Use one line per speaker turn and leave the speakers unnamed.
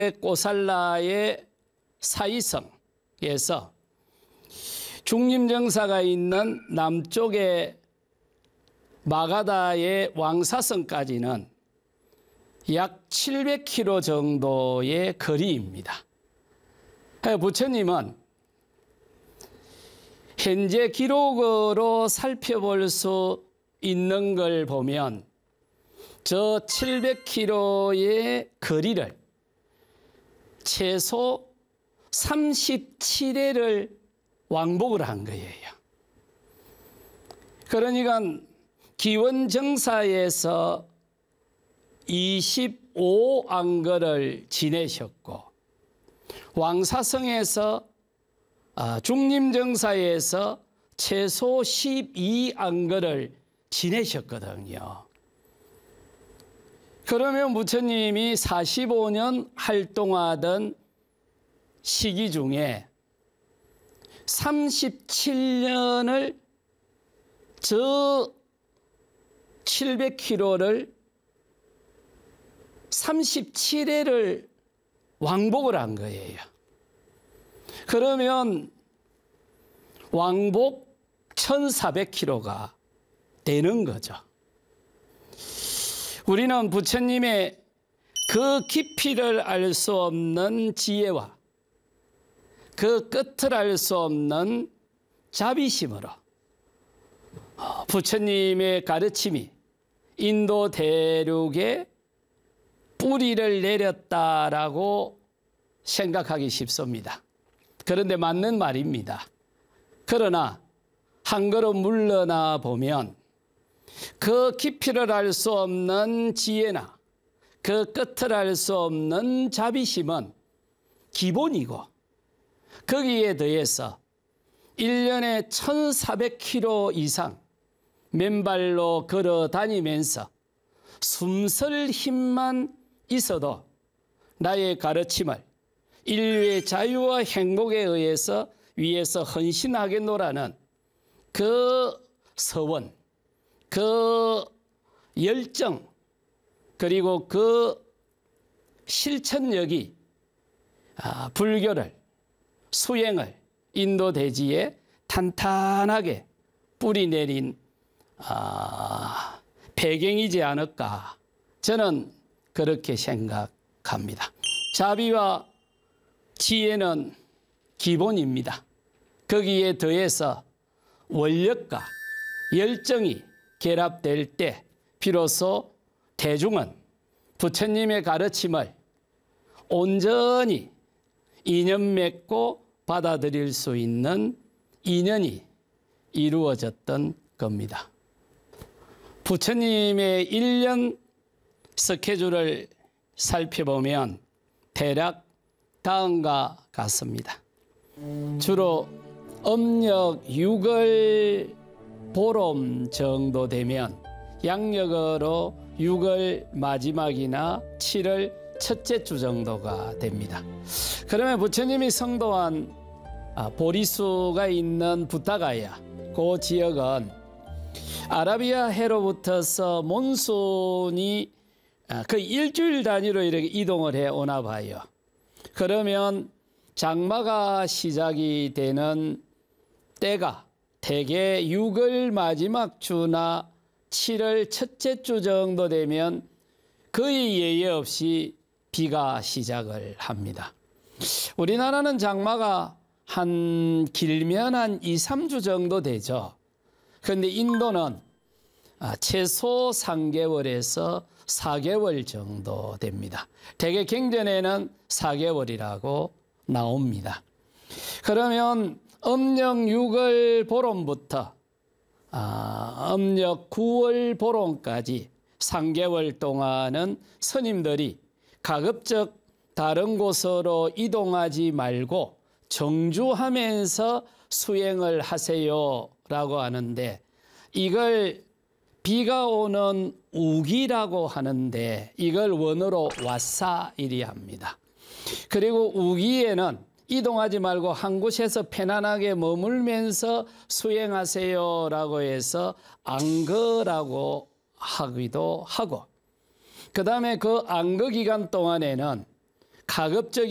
꼬살라의 사이성에서 중림정사가 있는 남쪽의 마가다의 왕사성까지는 약 700km 정도의 거리입니다. 부처님은 현재 기록으로 살펴볼 수 있는 걸 보면 저 700km의 거리를 최소 37회를 왕복을 한 거예요. 그러니까 기원정사에서 25안거를 지내셨고 왕사성에서 중림정사에서 최소 12안거를 지내셨거든요. 그러면 부처님이 45년 활동하던 시기 중에 37년을 저 700km를 37회를 왕복을 한 거예요. 그러면 왕복 1400km가 되는 거죠. 우리는 부처님의 그 깊이를 알 수 없는 지혜와 그 끝을 알 수 없는 자비심으로 부처님의 가르침이 인도 대륙에 뿌리를 내렸다라고 생각하기 쉽습니다. 그런데 맞는 말입니다. 그러나 한 걸음 물러나 보면 그 깊이를 알 수 없는 지혜나 그 끝을 알 수 없는 자비심은 기본이고 거기에 더해서 1년에 1400km 이상 맨발로 걸어 다니면서 숨설 힘만 있어도 나의 가르침을 인류의 자유와 행복에 의해서 위해서 헌신하겠노라는 그 서원, 그 열정, 그리고 그 실천력이 불교를, 수행을 인도 대지에 탄탄하게 뿌리내린 배경이지 않을까, 저는 그렇게 생각합니다. 자비와 지혜는 기본입니다. 거기에 더해서 원력과 열정이 결합될 때 비로소 대중은 부처님의 가르침을 온전히 인연 맺고 받아들일 수 있는 인연이 이루어졌던 겁니다. 부처님의 1년 스케줄을 살펴보면 대략 다음과 같습니다. 주로 음력 6월 보름 정도 되면 양력으로 6월 마지막이나 7월 첫째 주 정도가 됩니다. 그러면 부처님이 성도한 보리수가 있는 부타가야, 그 지역은 아라비아 해로부터서 몬순이 거의 일주일 단위로 이렇게 이동을 해 오나 봐요. 그러면 장마가 시작이 되는 때가 대개 6월 마지막 주나 7월 첫째 주 정도 되면 거의 예외 없이 비가 시작을 합니다. 우리나라는 장마가 길면 한 2, 3주 정도 되죠. 그런데 인도는 최소 3개월에서 4개월 정도 됩니다. 대개 경전에는 4개월이라고 나옵니다. 그러면 음력 6월 보름부터 음력 9월 보름까지 3개월 동안은 스님들이 가급적 다른 곳으로 이동하지 말고 정주하면서 수행을 하세요라고 하는데, 이걸 비가 오는 우기라고 하는데 이걸 원어로 와사이리 합니다. 그리고 우기에는 이동하지 말고 한 곳에서 편안하게 머물면서 수행하세요라고 해서 안거라고 하기도 하고, 그 다음에 그 안거 기간 동안에는 가급적